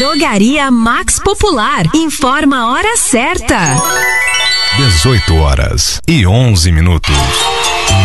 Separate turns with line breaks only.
Drogaria Max Popular. Informa a hora certa.
18h11.